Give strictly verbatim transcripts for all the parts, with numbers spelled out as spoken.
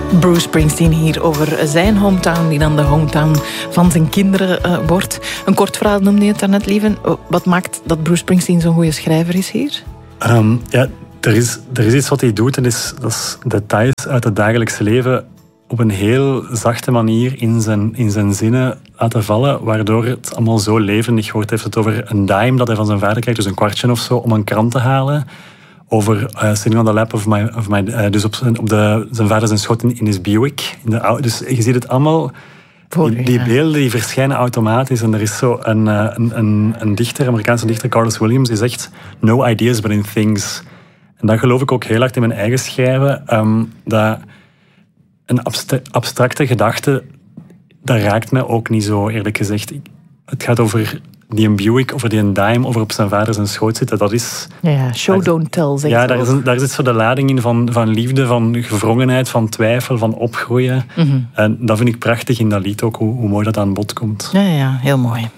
Bruce Springsteen hier over zijn hometown, die dan de hometown van zijn kinderen uh, wordt. Een kort verhaal noemde je het daarnet, Lieven. Wat maakt dat Bruce Springsteen zo'n goede schrijver is hier? Um, ja, er is, er is iets wat hij doet, en dat is, dat is details uit het dagelijkse leven op een heel zachte manier in zijn, in zijn zinnen laten vallen, waardoor het allemaal zo levendig wordt. Hij heeft het over een dime dat hij van zijn vader krijgt, dus een kwartje of zo, om een krant te halen. Over uh, sitting on the lap of my... Of my uh, dus op, zijn, op de, zijn vader zijn schot in, in his Buick. In de, dus je ziet het allemaal... Die, die beelden die verschijnen automatisch. En er is zo een, een, een, een dichter, Amerikaanse dichter, Carlos Williams, die zegt no ideas but in things. En dat geloof ik ook heel hard in mijn eigen schrijven. Um, dat een abstracte gedachte, dat raakt mij ook niet zo, eerlijk gezegd. Het gaat over die een Buick, over die een dime, over op zijn vader zijn schoot zitten. Dat is... Ja, ja, show don't tell, zeg Ja, daar, is een, daar zit zo de lading in van, van liefde, van gevrongenheid, van twijfel, van opgroeien. Mm-hmm. En dat vind ik prachtig in dat lied ook, hoe, hoe mooi dat aan bod komt. Ja, ja, heel mooi.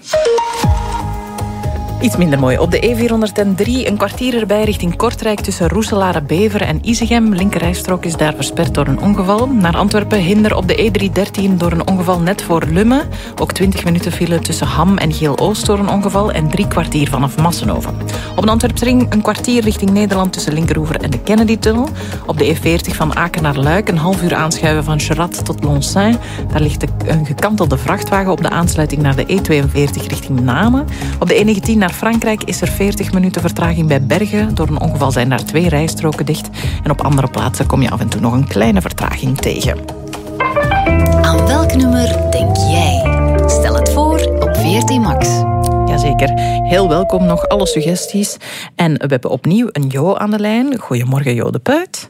Iets minder mooi. Op de E vierhonderddrie een kwartier erbij richting Kortrijk tussen Roeselare, Beveren en Isegem. Linkerrijstrook is daar versperd door een ongeval. Naar Antwerpen hinder op de E driehonderddertien door een ongeval net voor Lummen. Ook twintig minuten file tussen Ham en Geel-Oost door een ongeval en drie kwartier vanaf Massenhoven. Op de Antwerpsring een kwartier richting Nederland tussen Linkeroever en de Kennedy-tunnel. Op de E veertig van Aken naar Luik een half uur aanschuiven van Cherat tot Lonsaint. Daar ligt een gekantelde vrachtwagen op de aansluiting naar de E tweeënveertig richting Namen. Op de E negentien naar Frankrijk is er veertig minuten vertraging bij Bergen. Door een ongeval zijn daar twee rijstroken dicht. En op andere plaatsen kom je af en toe nog een kleine vertraging tegen. Aan welk nummer denk jij? Stel het voor op V R T Max. Jazeker. Heel welkom, nog alle suggesties. En we hebben opnieuw een Jo aan de lijn. Goedemorgen, Jo de Puit.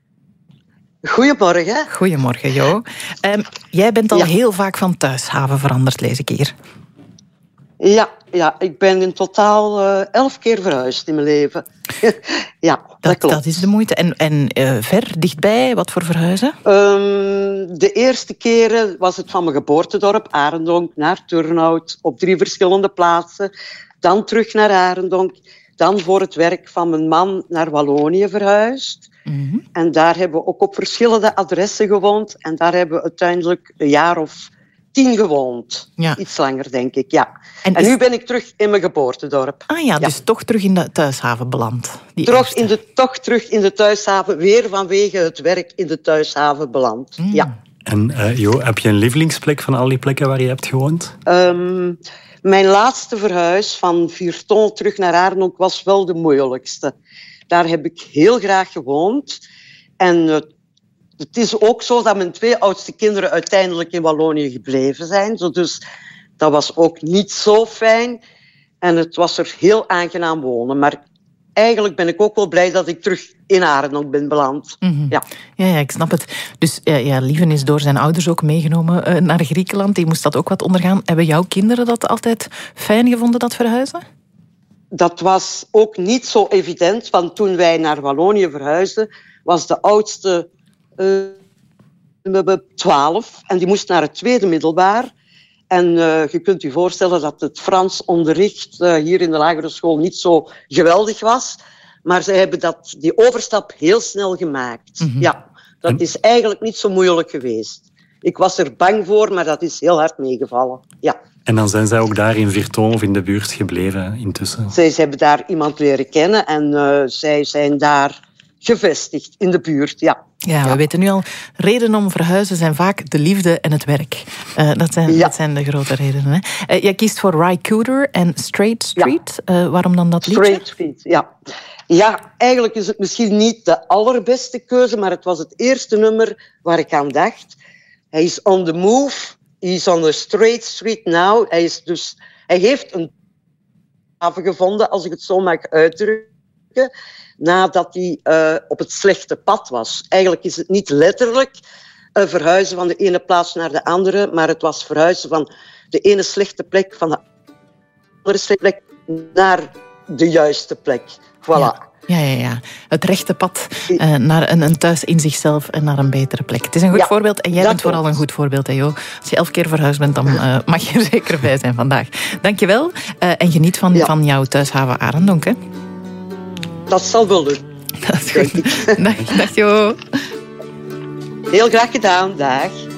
Goedemorgen. Goedemorgen, Jo. Um, jij bent al ja. heel vaak van thuishaven veranderd, lees ik hier. Ja, ja, ik ben in totaal uh, elf keer verhuisd in mijn leven. ja, dat, dat klopt. Dat is de moeite. En, en uh, ver, dichtbij, wat voor verhuizen? Um, de eerste keren was het van mijn geboortedorp, Arendonk, naar Turnhout, op drie verschillende plaatsen. Dan terug naar Arendonk. Dan voor het werk van mijn man naar Wallonië verhuisd. Mm-hmm. En daar hebben we ook op verschillende adressen gewoond. En daar hebben we uiteindelijk een jaar of tien gewoond. Ja. Iets langer, denk ik, ja. En, en is... nu ben ik terug in mijn geboortedorp. Ah ja, ja. Dus toch terug in de thuishaven beland. Toch, in de, toch terug in de thuishaven, weer vanwege het werk in de thuishaven beland. Mm. Ja. En uh, Jo, heb je een lievelingsplek van al die plekken waar je hebt gewoond? Um, mijn laatste verhuis van Virton terug naar Arendonk was wel de moeilijkste. Daar heb ik heel graag gewoond. En uh, het is ook zo dat mijn twee oudste kinderen uiteindelijk in Wallonië gebleven zijn. Dus dat was ook niet zo fijn. En het was er heel aangenaam wonen. Maar eigenlijk ben ik ook wel blij dat ik terug in Arendonk ben beland. Mm-hmm. Ja. Ja, ja, ik snap het. Dus ja, ja, Lieven is door zijn ouders ook meegenomen uh, naar Griekenland. Die moest dat ook wat ondergaan. Hebben jouw kinderen dat altijd fijn gevonden, dat verhuizen? Dat was ook niet zo evident. Want toen wij naar Wallonië verhuisden, was de oudste uh, twaalf. En die moest naar het tweede middelbaar. En uh, je kunt je voorstellen dat het Frans onderricht uh, hier in de lagere school niet zo geweldig was. Maar ze hebben dat, die overstap heel snel gemaakt. Mm-hmm. Ja, dat en... is eigenlijk niet zo moeilijk geweest. Ik was er bang voor, maar dat is heel hard meegevallen. Ja. En dan zijn zij ook daar in Virton of in de buurt gebleven intussen? Zij ze hebben daar iemand leren kennen en uh, zij zijn daar gevestigd in de buurt, ja. Ja, we ja. weten nu al, redenen om verhuizen zijn vaak de liefde en het werk. Uh, dat, zijn, ja. dat zijn de grote redenen. Hè? Uh, jij kiest voor Ry Cooder en Straight Street. Ja. Uh, waarom dan dat liedje? Straight Street, ja. Ja, eigenlijk is het misschien niet de allerbeste keuze, maar het was het eerste nummer waar ik aan dacht. Hij is on the move, he is on the straight street now. Hij, is dus, hij heeft een haven gevonden, als ik het zo mag uitdrukken, nadat hij uh, op het slechte pad was. Eigenlijk is het niet letterlijk uh, verhuizen van de ene plaats naar de andere, maar het was verhuizen van de ene slechte plek van de andere slechte plek naar de juiste plek. Voilà. Ja. Ja, ja, ja. Het rechte pad uh, naar een, een thuis in zichzelf en naar een betere plek. Het is een goed ja, voorbeeld en jij bent vooral klopt. een goed voorbeeld, hè, Jo. Als je elf keer verhuisd bent, dan uh, mag je er zeker bij zijn vandaag. Dank je wel uh, en geniet van, ja. van jouw thuishaven Arendonk, hè. Dat zal wel doen. Dat is goed. Dag, dag Jo. Ja. Heel graag gedaan. Dag.